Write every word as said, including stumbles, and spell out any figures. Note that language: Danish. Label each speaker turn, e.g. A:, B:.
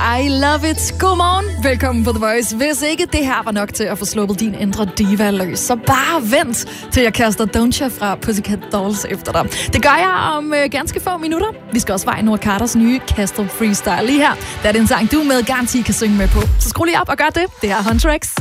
A: I love it. Godmorgen. Velkommen på The Voice. Hvis ikke det her var nok til at få sluppet din indre diva løs, så bare vent til jeg kaster Don't You fra Pussycat Dolls efter dig. Det gør jeg om øh, ganske få minutter. Vi skal også veje Noah Carters nye Castle Freestyle lige her. Der er det en sang, du med garanti kan synge med på. Så skru lige op og gør det. Det er Huntrix.